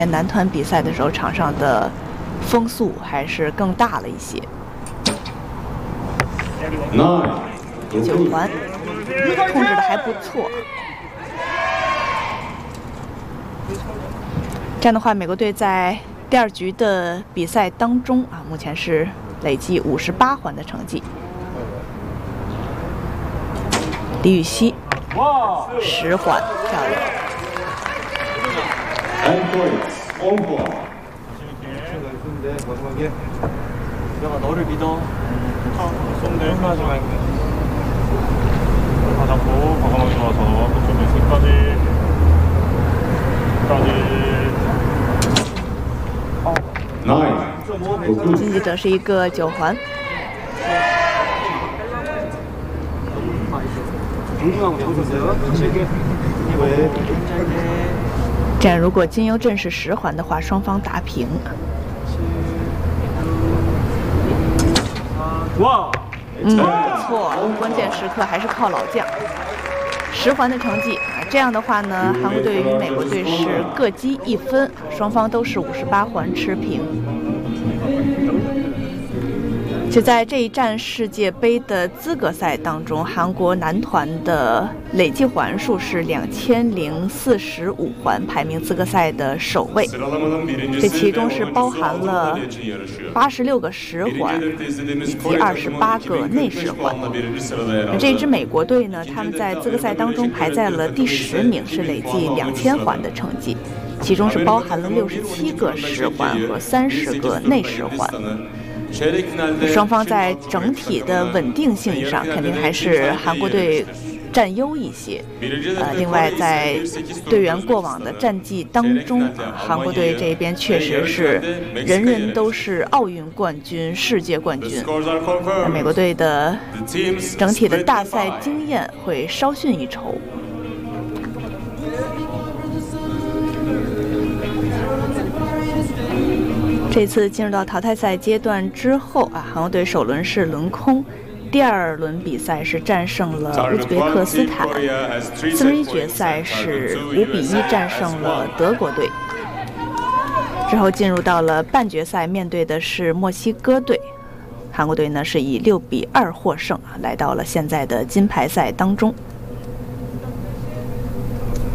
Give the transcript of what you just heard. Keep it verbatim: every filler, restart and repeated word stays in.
男团比赛的时候，场上的风速还是更大了一些。九环控制的还不错。这样的话，美国队在第二局的比赛当中啊，目前是累计五十八环的成绩。李禹锡十环，漂亮。 내가 너를 믿어. 쏜대. 하지 말고. 받았고 과감하게 좋아서 그쪽 메시까지 까지. 经济者是一个九环。这样，如果金优镇是十环的话，双方打平。 嗯，不错，关键时刻还是靠老将。十环的成绩啊，这样的话呢，韩国队与美国队是各积一分，双方都是五十八环持平。就在这一站世界杯的资格赛当中，韩国男团的累计环数是两千零四十五环，排名资格赛的首位。这其中是包含了八十六个十环以及二十八个内十环。这支美国队呢，他们在资格赛当中排在了第十名，是累计两千环的成绩，其中是包含了六十七个十环和三十个内十环。 双方在整体的稳定性上，肯定还是韩国队占优一些。呃，另外在队员过往的战绩当中，韩国队这边确实是人人都是奥运冠军、世界冠军。美国队的整体的大赛经验会稍逊一筹。 这次进入到淘汰赛阶段之后啊，韩国队首轮是轮空，第二轮比赛是战胜了乌兹别克斯坦，四分之一决赛是五比一战胜了德国队，之后进入到了半决赛，面对的是墨西哥队，韩国队呢是以六比二获胜啊，来到了现在的金牌赛当中。